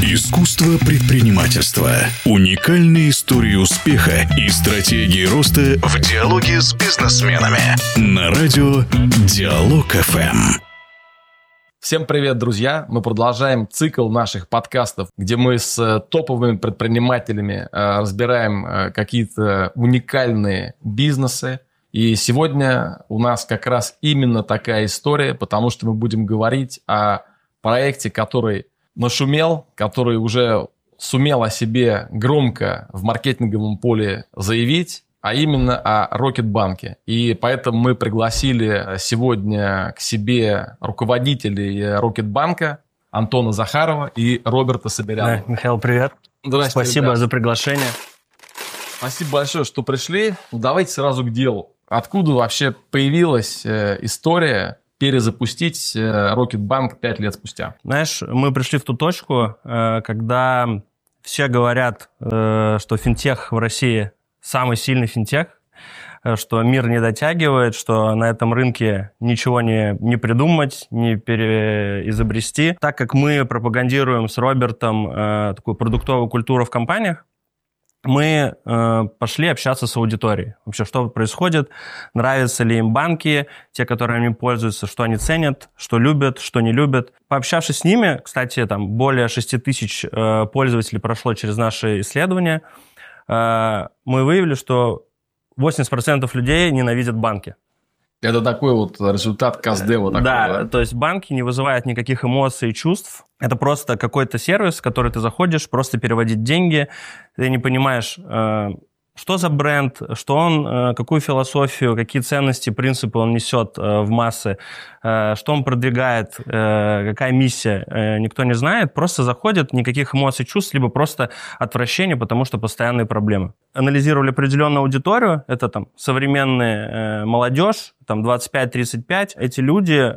Искусство предпринимательства. Уникальные истории успеха и стратегии роста в диалоге с бизнесменами. На радио Диалог ФМ. Всем привет, друзья! Мы продолжаем цикл наших подкастов, где мы с топовыми предпринимателями разбираем какие-то уникальные бизнесы. И сегодня у нас как раз именно такая история, потому что мы будем говорить о проекте, который нашумел, который уже сумел о себе громко в маркетинговом поле заявить, а именно о Рокетбанке. И поэтому мы пригласили сегодня к себе руководителей Рокетбанка Антона Захарова и Роберта Соберяна. Да, Михаил, привет. Здравствуйте, спасибо ребята. за приглашение. Спасибо большое, что пришли. Давайте сразу к делу. Откуда вообще появилась история перезапустить Рокетбанк 5 лет спустя? Знаешь, мы пришли в ту точку, когда все говорят, что финтех в России самый сильный финтех, что мир не дотягивает, что на этом рынке ничего не придумать, не переизобрести. Так как мы пропагандируем с Робертом такую продуктовую культуру в компаниях, мы пошли общаться с аудиторией. Вообще, что происходит, нравятся ли им банки, те, которые ими пользуются, что они ценят, что любят, что не любят. Пообщавшись с ними, кстати, там более 6 тысяч пользователей прошло через наши исследования, мы выявили, что 80% людей ненавидят банки. Это такой вот результат Каздева. Да, то есть банки не вызывают никаких эмоций и чувств. Это просто какой-то сервис, в который ты заходишь, просто переводить деньги. Ты не понимаешь, что за бренд, что он, какую философию, какие ценности, принципы он несет в массы, что он продвигает, какая миссия, никто не знает. Просто заходит, никаких эмоций, чувств, либо просто отвращение, потому что постоянные проблемы. Анализировали определенную аудиторию, это там современная молодежь, там 25-35. Эти люди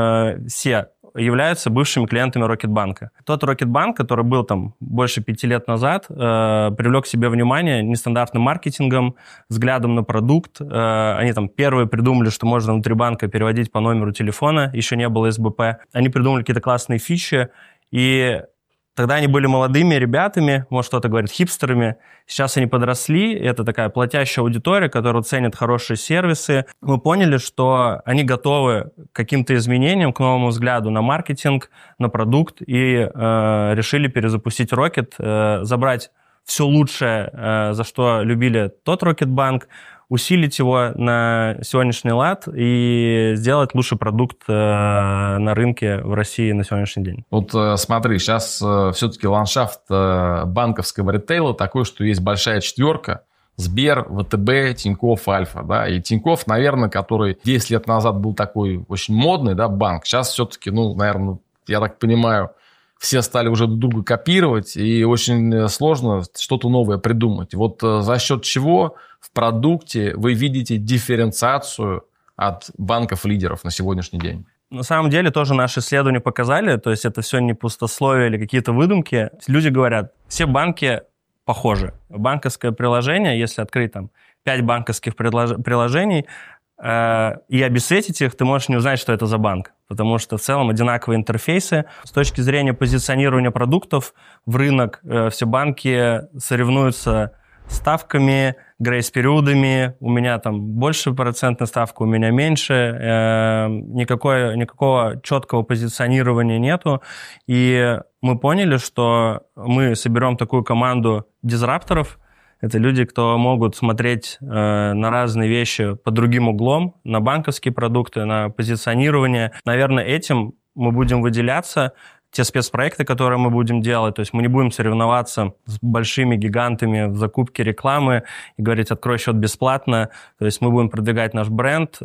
все являются бывшими клиентами Рокетбанка. Тот Рокетбанк, который был там больше 5 лет назад, привлек к себе внимание нестандартным маркетингом, взглядом на продукт. Они там первые придумали, что можно внутри банка переводить по номеру телефона, еще не было СБП. Они придумали какие-то классные фичи, и тогда они были молодыми ребятами, может, кто-то говорит, хипстерами. Сейчас они подросли, это такая платящая аудитория, которая ценит хорошие сервисы. Мы поняли, что они готовы к каким-то изменениям, к новому взгляду на маркетинг, на продукт, и решили перезапустить Рокет, забрать все лучшее, за что любили тот Рокетбанк, усилить его на сегодняшний лад и сделать лучший продукт на рынке в России на сегодняшний день. Вот смотри, сейчас все-таки ландшафт банковского ритейла такой, что есть большая четверка: Сбер, ВТБ, Тинькофф, Альфа. Да? И Тинькофф, наверное, который 10 лет назад был такой очень модный, да, банк, сейчас все-таки, наверное, я так понимаю, все стали уже друг друга копировать, и очень сложно что-то новое придумать. Вот за счет чего в продукте вы видите дифференциацию от банков-лидеров на сегодняшний день? На самом деле тоже наши исследования показали, то есть это все не пустословие или какие-то выдумки. Люди говорят, все банки похожи. Банковское приложение, если открыть там 5 банковских приложений, и обесцветить их, ты можешь не узнать, что это за банк, потому что в целом одинаковые интерфейсы. С точки зрения позиционирования продуктов в рынок все банки соревнуются ставками, грейс-периодами. У меня там больше процентная ставка, у меня меньше. Никакого четкого позиционирования нету. И мы поняли, что мы соберем такую команду дизрапторов. Это люди, кто могут смотреть на разные вещи под другим углом, на банковские продукты, на позиционирование. Наверное, этим мы будем выделяться. Те спецпроекты, которые мы будем делать, то есть мы не будем соревноваться с большими гигантами в закупке рекламы и говорить «открой счет бесплатно». То есть мы будем продвигать наш бренд,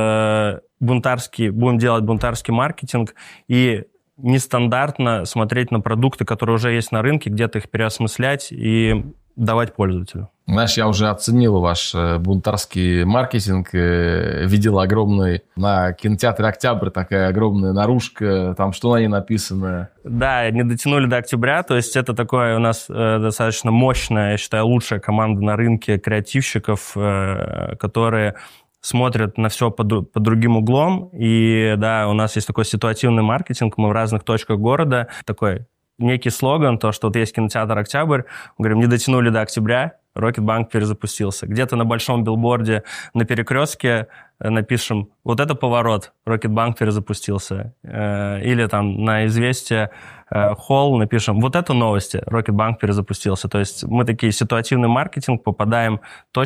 будем делать бунтарский маркетинг и нестандартно смотреть на продукты, которые уже есть на рынке, где-то их переосмыслять и давать пользователю. Знаешь, я уже оценил ваш бунтарский маркетинг, видел огромный на кинотеатре «Октябрь» такая огромная наружка, там что на ней написано? Да, не дотянули до октября, то есть это такое у нас достаточно мощная, я считаю, лучшая команда на рынке креативщиков, которые смотрят на все под другим углом. И да, у нас есть такой ситуативный маркетинг, мы в разных точках города, такой некий слоган, то, что вот есть кинотеатр «Октябрь», мы говорим, не дотянули до октября, Рокетбанк перезапустился. Где-то на большом билборде на перекрестке напишем, вот это поворот, Рокетбанк перезапустился. Или там на «Известия» холл напишем, вот это новости, Рокетбанк перезапустился. То есть мы такие ситуативный маркетинг попадаем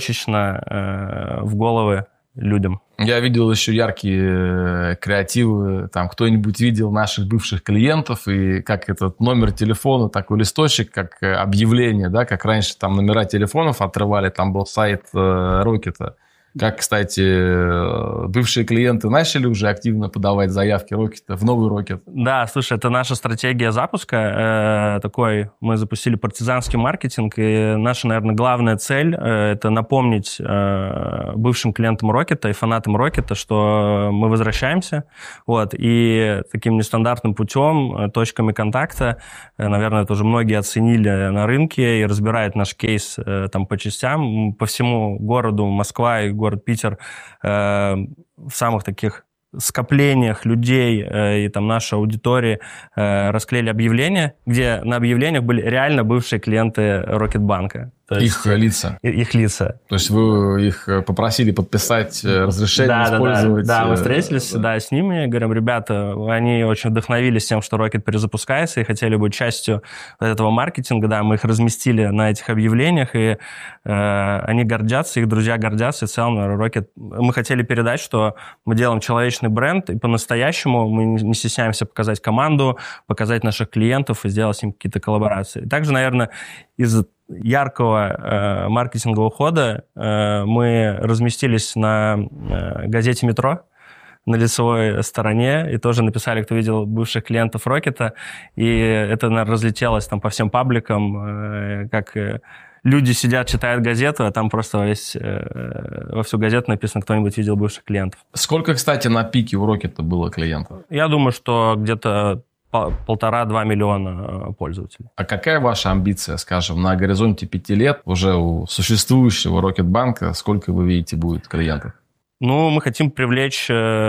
точечно в головы людям. Я видел еще яркие креативы, там кто-нибудь видел наших бывших клиентов, и как этот номер телефона, такой листочек, как объявление, да, как раньше там номера телефонов отрывали, там был сайт Рокета. Как, кстати, бывшие клиенты начали уже активно подавать заявки Рокета в новый Рокет. Да, слушай, это наша стратегия запуска. Такой мы запустили партизанский маркетинг, и наша, наверное, главная цель – это напомнить бывшим клиентам Рокета и фанатам Рокета, что мы возвращаемся. Вот, и таким нестандартным путем, точками контакта, наверное, это уже многие оценили на рынке и разбирают наш кейс там по частям. По всему городу Москва и город Питер в самых таких скоплениях людей и там нашей аудитории расклеили объявления, где на объявлениях были реально бывшие клиенты Рокетбанка. Их лица. Их лица. То есть вы их попросили подписать разрешение использовать... Да, мы встретились с ними, говорим, ребята, они очень вдохновились тем, что Рокет перезапускается, и хотели быть частью этого маркетинга, да, мы их разместили на этих объявлениях, и они гордятся, их друзья гордятся, и в целом Рокет... Мы хотели передать, что мы делаем человечный бренд, и по-настоящему мы не стесняемся показать команду, показать наших клиентов и сделать с ним какие-то коллаборации. Также, наверное, из яркого маркетингового хода мы разместились на газете «Метро» на лицевой стороне и тоже написали, кто видел бывших клиентов Рокета, и это, наверное, разлетелось там по всем пабликам, как люди сидят, читают газету, а там просто во всю газету написано, кто-нибудь видел бывших клиентов. Сколько, кстати, на пике у Рокета было клиентов? Я думаю, что где-то 1,5-2 миллиона пользователей. А какая ваша амбиция, скажем, на горизонте 5 лет уже у существующего Рокетбанка? Сколько вы видите будет клиентов? Ну, мы хотим привлечь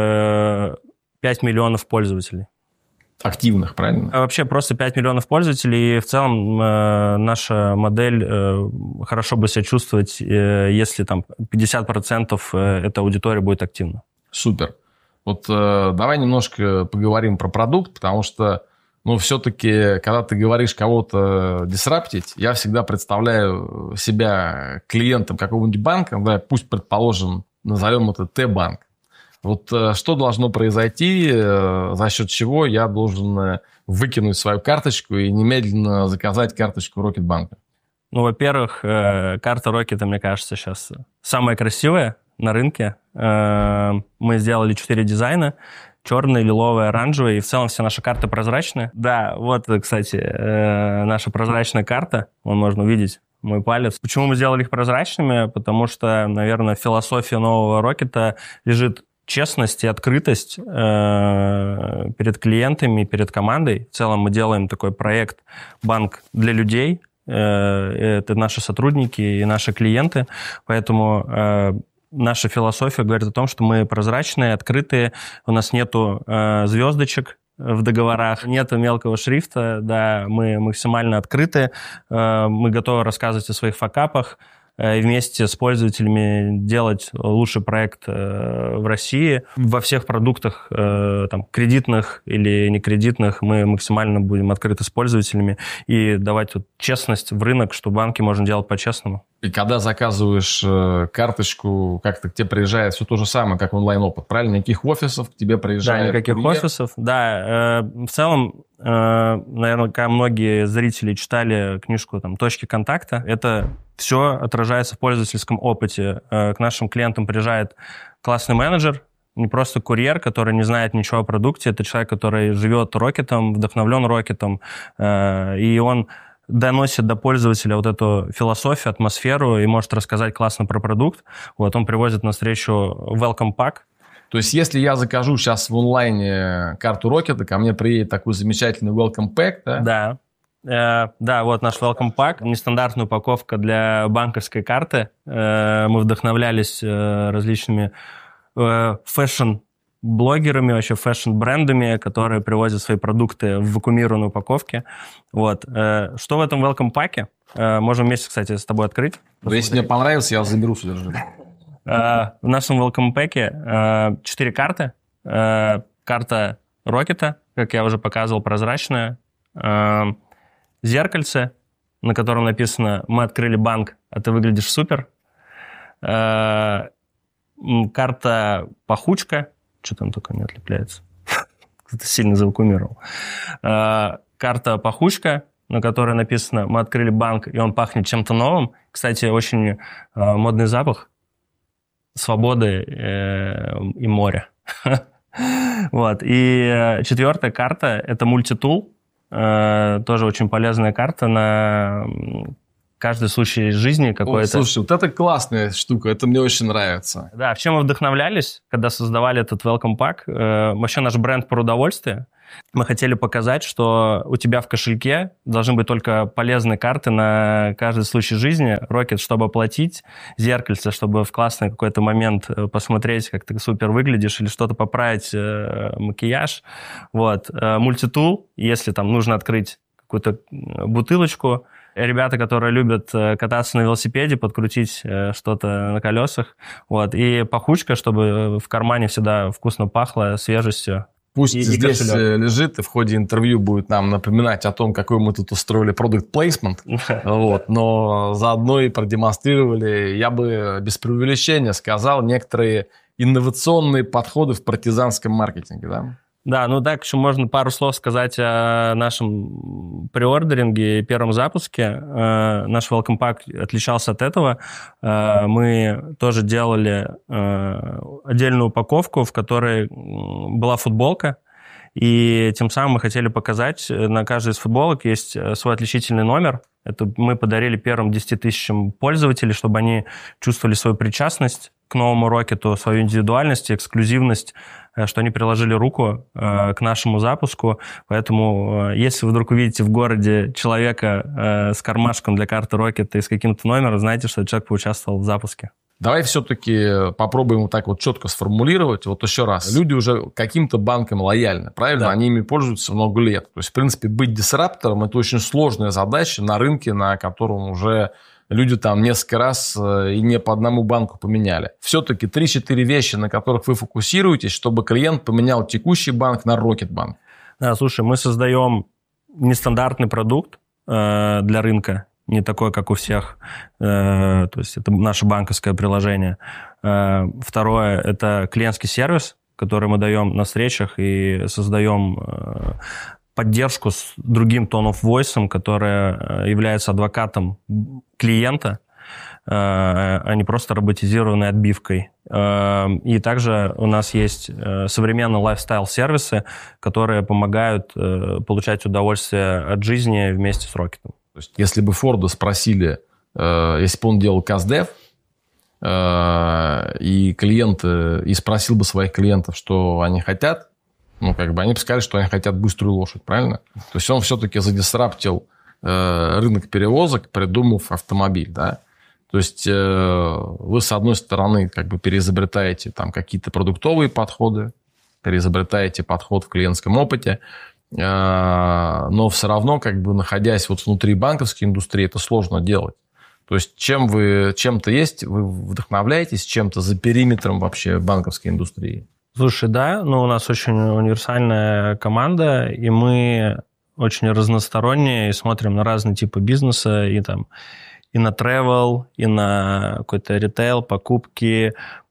5 миллионов пользователей. Активных, правильно? Вообще просто 5 миллионов пользователей. И в целом наша модель хорошо бы себя чувствовать, если там 50% этой аудитории будет активна. Супер. Вот давай немножко поговорим про продукт, потому что, все-таки, когда ты говоришь кого-то дисраптить, я всегда представляю себя клиентом какого-нибудь банка, да, пусть, предположим, назовем это Т-банк. Вот что должно произойти, за счет чего я должен выкинуть свою карточку и немедленно заказать карточку Рокетбанка? Ну, во-первых, карта Рокета, мне кажется, сейчас самая красивая на рынке. Мы сделали 4 дизайна. Черный, лиловый, оранжевый. И в целом все наши карты прозрачные. Да, вот, кстати, наша прозрачная карта. Вон можно увидеть мой палец. Почему мы сделали их прозрачными? Потому что, наверное, философия нового Рокета лежит честность и открытость перед клиентами, перед командой. В целом мы делаем такой проект «Банк для людей». Это наши сотрудники и наши клиенты. Поэтому наша философия говорит о том, что мы прозрачные, открытые, у нас нету звездочек в договорах, нету мелкого шрифта, да, мы максимально открыты, мы готовы рассказывать о своих факапах, и вместе с пользователями делать лучший проект в России. Во всех продуктах, там, кредитных или некредитных, мы максимально будем открыты с пользователями и давать вот честность в рынок, что банки можно делать по-честному. И когда заказываешь карточку, как-то к тебе приезжает все то же самое, как онлайн-опыт, правильно? Никаких офисов к тебе приезжает? Да, никаких офисов. Да, в целом, наверное, когда многие зрители читали книжку там, «Точки контакта», это все отражается в пользовательском опыте. К нашим клиентам приезжает классный менеджер, не просто курьер, который не знает ничего о продукте, это человек, который живет Рокетом, вдохновлен Рокетом, и он доносит до пользователя вот эту философию, атмосферу и может рассказать классно про продукт. Вот он привозит на встречу welcome pack. То есть, если я закажу сейчас в онлайне карту Рокета, ко мне приедет такой замечательный welcome pack, да? Да, вот наш welcome pack, нестандартная упаковка для банковской карты. Мы вдохновлялись различными фэшн блогерами, вообще фэшн-брендами, которые привозят свои продукты в вакуумированной упаковке. Вот. Что в этом welcome паке? Можем вместе, кстати, с тобой открыть. Если мне понравился, я заберу содержимое. В нашем welcome паке 4 карты. Карта Рокета, как я уже показывал, прозрачная. Зеркальце, на котором написано «Мы открыли банк, а ты выглядишь супер». Карта «Пахучка». Что там только не отлепляется? Кто-то сильно завакуумировал. Карта «Пахучка», на которой написано «Мы открыли банк, и он пахнет чем-то новым». Кстати, очень модный запах свободы и моря. Вот. И 4-я карта – это мультитул. Тоже очень полезная карта на каждый случай жизни какой-то. Слушай, вот это классная штука, это мне очень нравится. Да, в чем мы вдохновлялись, когда создавали этот welcome pack? Вообще наш бренд про удовольствие. Мы хотели показать, что у тебя в кошельке должны быть только полезные карты на каждый случай жизни. Rocket, чтобы оплатить, зеркальце, чтобы в классный какой-то момент посмотреть, как ты супер выглядишь, или что-то поправить, макияж. Вот. Мультитул, если там нужно открыть какую-то бутылочку. Ребята, которые любят кататься на велосипеде, подкрутить что-то на колесах. Вот. И пахучка, чтобы в кармане всегда вкусно пахло свежестью. Пусть здесь лежит и в ходе интервью будет нам напоминать о том, какой мы тут устроили product placement, вот, но заодно и продемонстрировали, я бы без преувеличения сказал, некоторые инновационные подходы в партизанском маркетинге, да? Да, ну так еще можно пару слов сказать о нашем преордеринге и первом запуске. Наш welcome pack отличался от этого. Мы тоже делали отдельную упаковку, в которой была футболка, и тем самым мы хотели показать, на каждой из футболок есть свой отличительный номер. Это мы подарили первым 10 тысячам пользователей, чтобы они чувствовали свою причастность к новому Рокету, свою индивидуальность, эксклюзивность, что они приложили руку к нашему запуску. Поэтому, если вы вдруг увидите в городе человека с кармашком для карты Рокета и с каким-то номером, знайте, что человек поучаствовал в запуске. Давай все-таки попробуем вот так вот четко сформулировать. Вот еще раз. Люди уже каким-то банкам лояльны, правильно? Да. Они ими пользуются много лет. То есть, в принципе, быть дисраптором – это очень сложная задача на рынке, на котором уже люди там несколько раз и не по одному банку поменяли. Все-таки 3-4 вещи, на которых вы фокусируетесь, чтобы клиент поменял текущий банк на Рокетбанк. Да, слушай, мы создаем нестандартный продукт для рынка, не такой, как у всех. То есть это наше банковское приложение. Второе – это клиентский сервис, который мы даем на встречах и создаем поддержку с другим tone of voice, который является адвокатом клиента, а не просто роботизированной отбивкой. И также у нас есть современные лайфстайл-сервисы, которые помогают получать удовольствие от жизни вместе с Рокетом. То есть, если бы Форда спросили, если бы он делал CastDev, и клиенты, и спросил бы своих клиентов, что они хотят, ну, как бы они бы сказали, что они хотят быструю лошадь, правильно? То есть он все-таки задисраптил рынок перевозок, придумав автомобиль, да? То есть вы, с одной стороны, как бы переизобретаете там какие-то продуктовые подходы, переизобретаете подход в клиентском опыте, но все равно, как бы находясь вот внутри банковской индустрии, это сложно делать. То есть чем-то есть, вы вдохновляетесь чем-то за периметром вообще банковской индустрии? Слушай, да, но у нас очень универсальная команда, и мы очень разносторонние, и смотрим на разные типы бизнеса, и там и на travel, и на какой-то ритейл, покупки,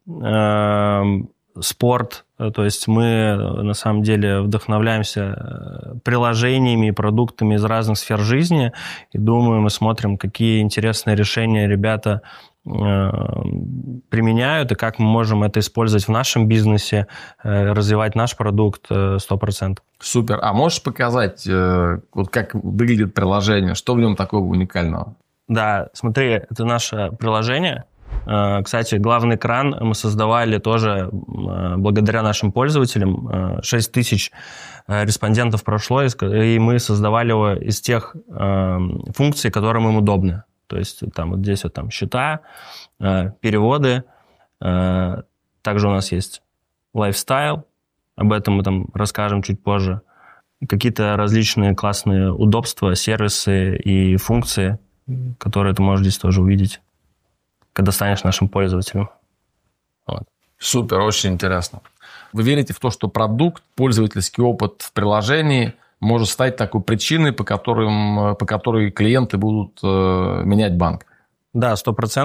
спорт. То есть мы на самом деле вдохновляемся приложениями и продуктами из разных сфер жизни, и думаем и смотрим, какие интересные решения ребята применяют, и как мы можем это использовать в нашем бизнесе, развивать наш продукт 100%. Супер. А можешь показать, вот как выглядит приложение, что в нем такого уникального? Да, смотри, это наше приложение. Кстати, главный экран мы создавали тоже благодаря нашим пользователям. 6 тысяч респондентов прошло, и мы создавали его из тех функций, которым им удобны. То есть там вот здесь вот там счета, переводы. Также у нас есть лайфстайл, об этом мы там расскажем чуть позже. Какие-то различные классные удобства, сервисы и функции, которые ты можешь здесь тоже увидеть, когда станешь нашим пользователем. Вот. Супер, очень интересно. Вы верите в то, что продукт, пользовательский опыт в приложении может стать такой причиной, по которой клиенты будут менять банк? Да,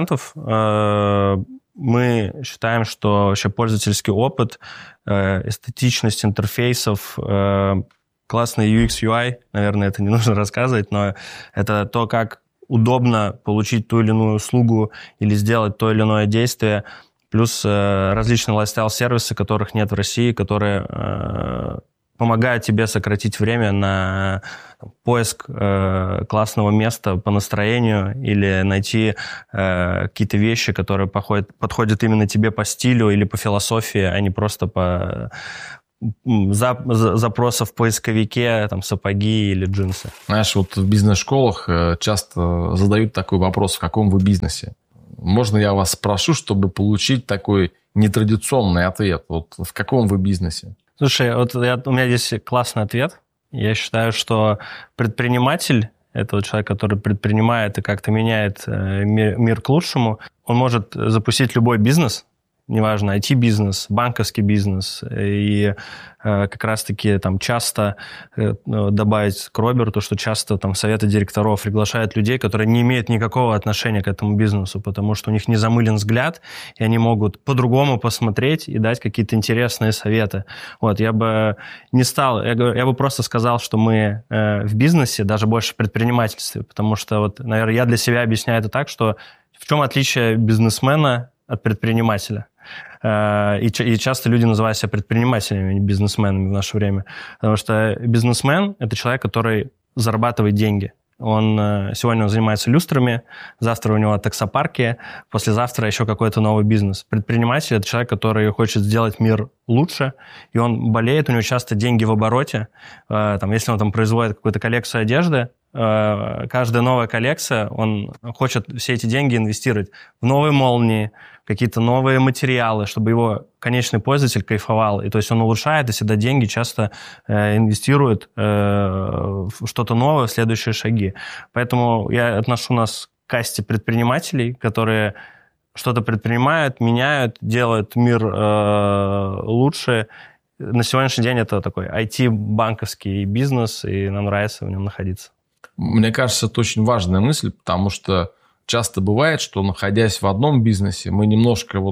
100%. Мы считаем, что вообще пользовательский опыт, эстетичность интерфейсов, классный UX, UI, наверное, это не нужно рассказывать, но это то, как удобно получить ту или иную услугу или сделать то или иное действие, плюс различные лайфстайл-сервисы, которых нет в России, которые помогают тебе сократить время на поиск классного места по настроению или найти какие-то вещи, которые подходят именно тебе по стилю или по философии, а не просто по запросов в поисковике, там, сапоги или джинсы. Знаешь, вот в бизнес-школах часто задают такой вопрос: в каком вы бизнесе? Можно я вас спрошу, чтобы получить такой нетрадиционный ответ? Вот в каком вы бизнесе? Слушай, вот у меня здесь классный ответ. Я считаю, что предприниматель – это вот человек, который предпринимает и как-то меняет мир к лучшему. Он может запустить любой бизнес, неважно, IT-бизнес, банковский бизнес. И как раз-таки там часто добавить к Роберту, что часто там советы директоров приглашают людей, которые не имеют никакого отношения к этому бизнесу, потому что у них не замылен взгляд, и они могут по-другому посмотреть и дать какие-то интересные советы. Вот, я бы не стал, я бы просто сказал, что мы в бизнесе, даже больше в предпринимательстве, потому что, вот, наверное, я для себя объясняю это так, что в чем отличие бизнесмена от предпринимателя? И часто люди называют себя предпринимателями, а не бизнесменами в наше время. Потому что бизнесмен – это человек, который зарабатывает деньги. Сегодня он занимается люстрами, завтра у него таксопарки, послезавтра еще какой-то новый бизнес. Предприниматель – это человек, который хочет сделать мир лучше, и он болеет, у него часто деньги в обороте. Если он там производит какую-то коллекцию одежды, каждая новая коллекция, он хочет все эти деньги инвестировать в новые молнии, какие-то новые материалы, чтобы его конечный пользователь кайфовал. И то есть он улучшает, и всегда деньги часто инвестирует в что-то новое, в следующие шаги. Поэтому я отношу нас к касте предпринимателей, которые что-то предпринимают, меняют, делают мир лучше. На сегодняшний день это такой IT-банковский бизнес, и нам нравится в нем находиться. Мне кажется, это очень важная мысль, потому что часто бывает, что, находясь в одном бизнесе, мы немножко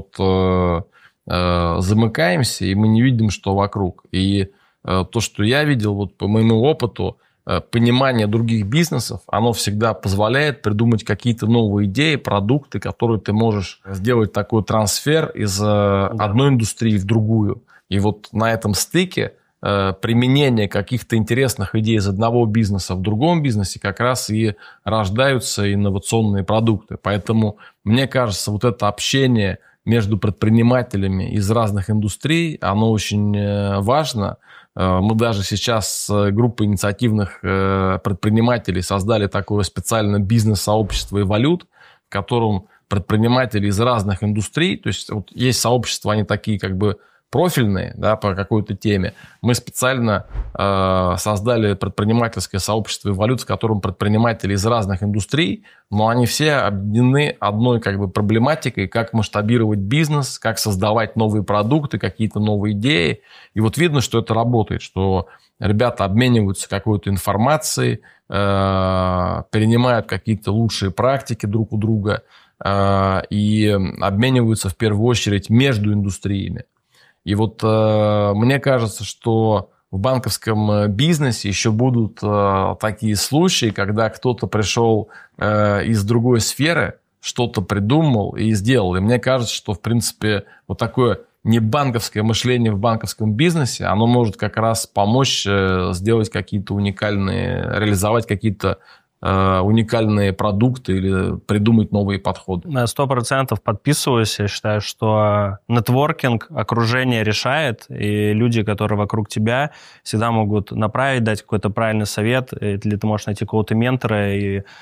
замыкаемся, и мы не видим, что вокруг. И то, что я видел, вот по моему опыту, понимание других бизнесов, оно всегда позволяет придумать какие-то новые идеи, продукты, которые ты можешь сделать такой трансфер из одной индустрии в другую. И вот на этом стыке применение каких-то интересных идей из одного бизнеса в другом бизнесе как раз и рождаются инновационные продукты. Поэтому, мне кажется, вот это общение между предпринимателями из разных индустрий, оно очень важно. Мы даже сейчас с группой инициативных предпринимателей создали такое специальное бизнес-сообщество «Эволют», в котором предприниматели из разных индустрий, то есть вот есть сообщества, они такие как бы профильные, да, по какой-то теме. Мы специально создали предпринимательское сообщество «Эволют», в котором предприниматели из разных индустрий, но они все объединены одной как бы проблематикой, как масштабировать бизнес, как создавать новые продукты, какие-то новые идеи. И вот видно, что это работает, что ребята обмениваются какой-то информацией, перенимают какие-то лучшие практики друг у друга и обмениваются в первую очередь между индустриями. И вот мне кажется, что в банковском бизнесе еще будут такие случаи, когда кто-то пришел из другой сферы, что-то придумал и сделал. И мне кажется, что, в принципе, вот такое небанковское мышление в банковском бизнесе, оно может как раз помочь сделать какие-то уникальные, реализовать какие-то уникальные продукты или придумать новые подходы. На 100% подписываюсь. Я считаю, что нетворкинг, окружение решает, и люди, которые вокруг тебя, всегда могут направить, дать какой-то правильный совет, или ты можешь найти какого-то ментора и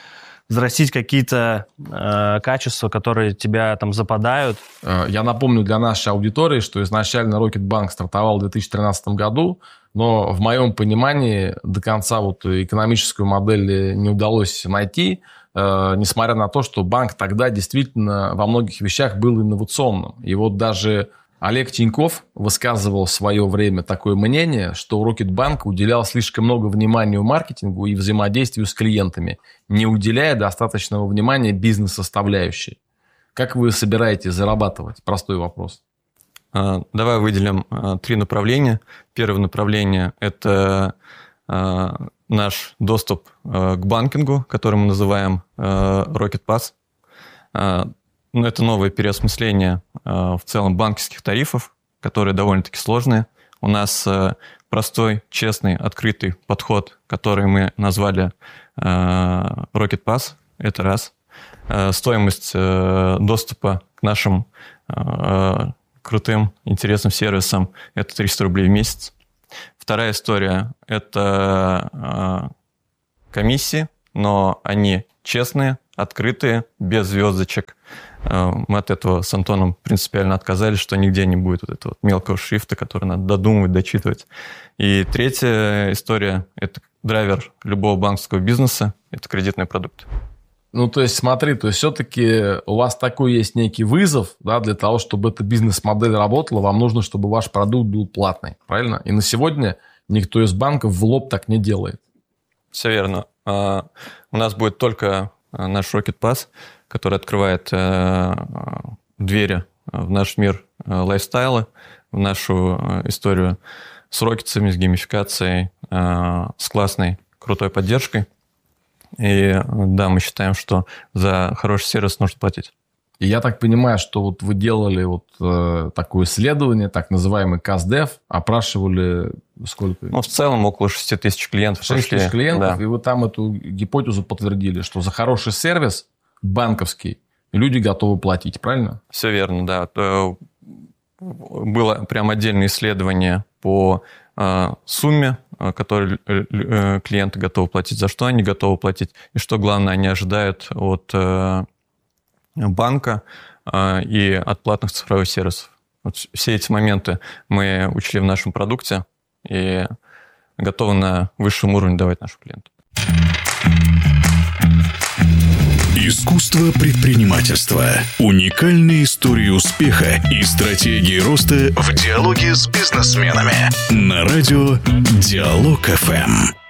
взрастить какие-то качества, которые тебя там западают. Я напомню для нашей аудитории, что изначально Рокетбанк стартовал в 2013 году, но в моем понимании до конца экономическую модель не удалось найти, несмотря на то, что банк тогда действительно во многих вещах был инновационным. И даже Олег Тиньков высказывал в свое время такое мнение, что Рокетбанк уделял слишком много внимания маркетингу и взаимодействию с клиентами, не уделяя достаточного внимания бизнес-составляющей. Как вы собираетесь зарабатывать? Простой вопрос. Давай выделим 3 направления. Первое направление – это наш доступ к банкингу, который мы называем RocketPass. Это новое переосмысление в целом банковских тарифов, которые довольно-таки сложные. У нас простой, честный, открытый подход, который мы назвали RocketPass. Это раз. Стоимость доступа к нашим крутым, интересным сервисам – это 300 рублей в месяц. Вторая история – это комиссии, но они честные, открытые, без звездочек. Мы от этого с Антоном принципиально отказались, что нигде не будет этого мелкого шрифта, который надо додумывать, дочитывать. И третья история – это драйвер любого банковского бизнеса – это кредитный продукт. То есть, смотри, все-таки у вас такой есть некий вызов, для того, чтобы эта бизнес-модель работала, вам нужно, чтобы ваш продукт был платный, правильно? И на сегодня никто из банков в лоб так не делает. Все верно. У нас будет только наш RocketPass, который открывает двери в наш мир лайфстайла, в нашу историю с рокетсами, с геймификацией, с классной, крутой поддержкой. И да, мы считаем, что за хороший сервис нужно платить. И я так понимаю, что вы делали такое исследование, так называемый CastDev, опрашивали сколько? В целом около 6 тысяч клиентов. 6 тысяч клиентов, да. И вы там эту гипотезу подтвердили, что за хороший сервис банковский люди готовы платить, правильно? Все верно, да. Было прям отдельное исследование по сумме, которую клиенты готовы платить, за что они готовы платить, и что главное, они ожидают от банка и от платных цифровых сервисов. Все эти моменты мы учли в нашем продукте и готовы на высшем уровне давать нашим клиентам. Искусство предпринимательства. Уникальные истории успеха и стратегии роста в диалоге с бизнесменами. На радио Диалог ФМ.